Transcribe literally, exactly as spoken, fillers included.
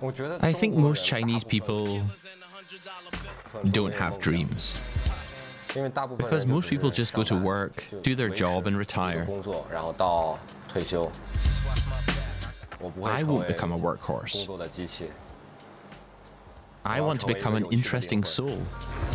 I think most Chinese people don't have dreams. Because most people just go to work, do their job and retire. I won't become a workhorse. I want to become an interesting soul.